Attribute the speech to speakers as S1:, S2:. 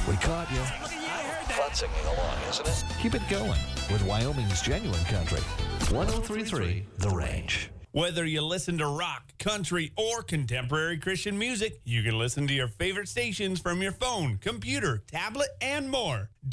S1: We caught you.
S2: Fun singing along, isn't it?
S1: Keep it going with Wyoming's genuine country. 103.3 The Range.
S3: Whether you listen to rock, country, or contemporary Christian music, you can listen to your favorite stations from your phone, computer, tablet, and more.